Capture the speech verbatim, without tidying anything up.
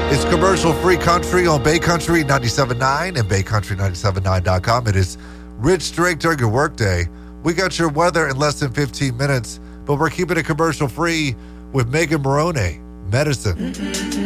It's commercial-free country on Bay Country ninety-seven point nine and Bay Country ninety-seven point nine dot com. It is Rich Drake during your workday. We got your weather in less than fifteen minutes, but we're keeping it commercial-free with Megan Maroney, Medicine.